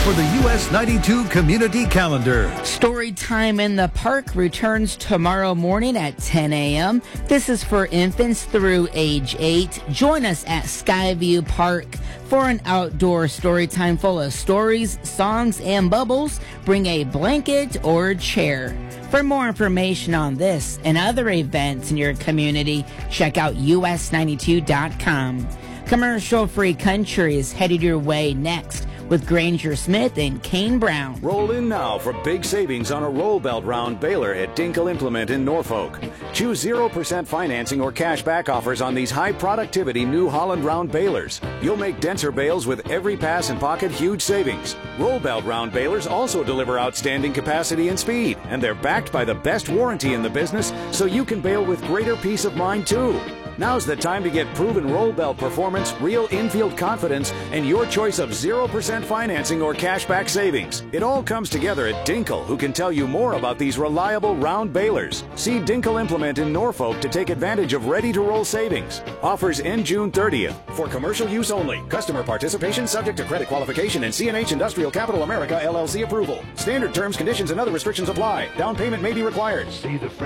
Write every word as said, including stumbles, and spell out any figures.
for the U S ninety-two Community Calendar. Story Time in the Park returns tomorrow morning at ten a.m. This is for infants through age eight. Join us at Skyview Park for an outdoor story time full of stories, songs, and bubbles. Bring a blanket or a chair. For more information on this and other events in your community, check out U S ninety-two dot com. Commercial-free country is headed your way next with Granger Smith and Kane Brown. Roll in now for big savings on a roll belt round baler at Dinkle Implement in Norfolk. Choose zero percent financing or cash back offers on these high productivity New Holland round balers. You'll make denser bales with every pass and pocket huge savings. Roll belt round balers also deliver outstanding capacity and speed, and they're backed by the best warranty in the business, so you can bale with greater peace of mind too. Now's the time to get proven roll belt performance, real infield confidence, and your choice of zero percent financing or cashback savings. It all comes together at Dinkle, who can tell you more about these reliable round balers. See Dinkle Implement in Norfolk to take advantage of ready-to-roll savings. Offers end June thirtieth. For commercial use only. Customer participation subject to credit qualification and C and H Industrial Capital America L L C approval. Standard terms, conditions, and other restrictions apply. Down payment may be required.